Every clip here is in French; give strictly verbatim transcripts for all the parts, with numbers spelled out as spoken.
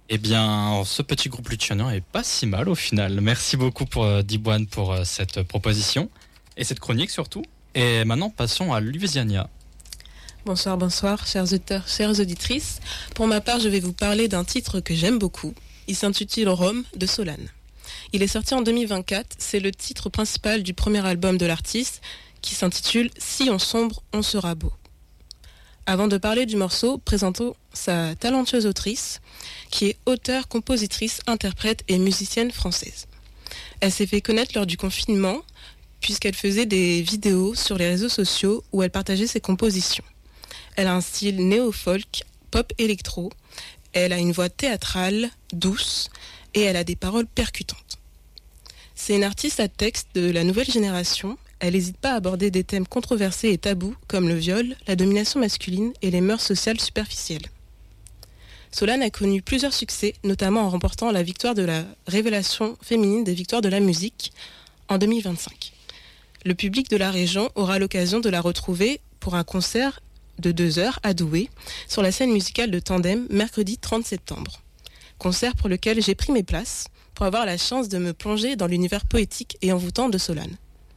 Eh bien, ce petit groupe luthiennois est pas si mal au final. Merci beaucoup pour euh, Dibouane pour euh, cette proposition et cette chronique surtout. Et maintenant, passons à Louisiania. Bonsoir, bonsoir, chers auditeurs, chères auditrices. Pour ma part, je vais vous parler d'un titre que j'aime beaucoup. Il s'intitule Rome de Solane. Il est sorti en deux mille vingt-quatre. C'est le titre principal du premier album de l'artiste qui s'intitule Si on sombre, on sera beau. Avant de parler du morceau, présentons sa talentueuse autrice, qui est auteure, compositrice, interprète et musicienne française. Elle s'est fait connaître lors du confinement, puisqu'elle faisait des vidéos sur les réseaux sociaux où elle partageait ses compositions. Elle a un style néo-folk, pop-électro, elle a une voix théâtrale, douce, et elle a des paroles percutantes. C'est une artiste à texte de la nouvelle génération. Elle n'hésite pas à aborder des thèmes controversés et tabous comme le viol, la domination masculine et les mœurs sociales superficielles. Solane a connu plusieurs succès, notamment en remportant la victoire de la révélation féminine des victoires de la musique en deux mille vingt-cinq. Le public de la région aura l'occasion de la retrouver pour un concert de deux heures à Douai, sur la scène musicale de Tandem, mercredi trente septembre. Concert pour lequel j'ai pris mes places pour avoir la chance de me plonger dans l'univers poétique et envoûtant de Solane.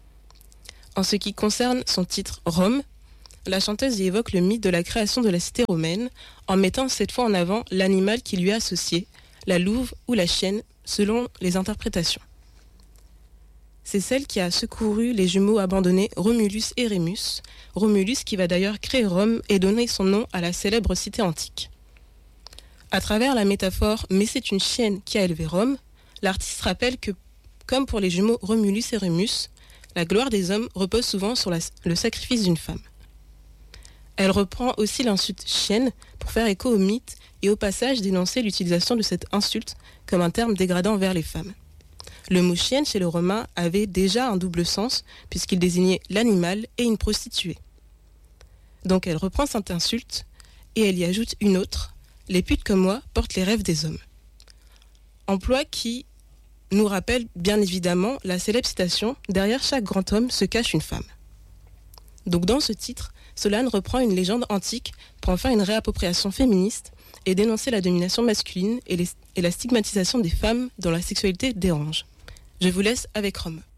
En ce qui concerne son titre Rome, la chanteuse y évoque le mythe de la création de la cité romaine en mettant cette fois en avant l'animal qui lui est associé, la louve ou la chienne, selon les interprétations. C'est celle qui a secouru les jumeaux abandonnés Romulus et Rémus, Romulus qui va d'ailleurs créer Rome et donner son nom à la célèbre cité antique. À travers la métaphore « mais c'est une chienne qui a élevé Rome », l'artiste rappelle que, comme pour les jumeaux Romulus et Rémus, la gloire des hommes repose souvent sur la, le sacrifice d'une femme. Elle reprend aussi l'insulte « chienne » pour faire écho au mythe et au passage dénoncer l'utilisation de cette insulte comme un terme dégradant vers les femmes. Le mot « chienne » chez les Romains avait déjà un double sens puisqu'il désignait l'animal et une prostituée. Donc elle reprend cette insulte et elle y ajoute une autre « les putes comme moi portent les rêves des hommes ». Emploi qui nous rappelle bien évidemment la célèbre citation « derrière chaque grand homme se cache une femme ». Donc dans ce titre, Solane reprend une légende antique pour en faire une réappropriation féministe et dénoncer la domination masculine et, les, et la stigmatisation des femmes dont la sexualité dérange. Je vous laisse avec Rome.